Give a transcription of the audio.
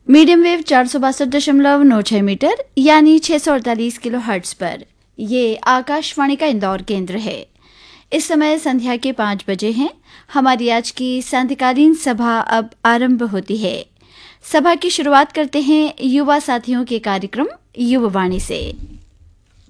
Medium wave 462.96 metre यानी 648 kilo hertz पर। ये आकाशवाणी का इंदौर केंद्र है। इस समय संध्या के 5 बजे हैं। हमारी आज की सांध्यकालीन सभा अब आरंभ होती है। सभा की शुरुआत करते हैं युवा साथियों के कार्यक्रम युववाणी से।